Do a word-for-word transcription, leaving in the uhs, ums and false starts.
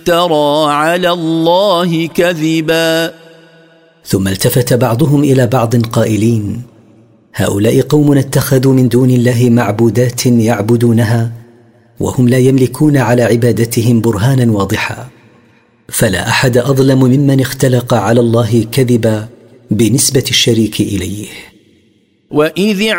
افترى على الله كذبا. ثم التفت بعضهم إلى بعض قائلين: هؤلاء قوم اتخذوا من دون الله معبودات يعبدونها وهم لا يملكون على عبادتهم برهانا واضحا، فلا أحد أظلم ممن اختلق على الله كذبا بنسبة الشريك إليه. وإذ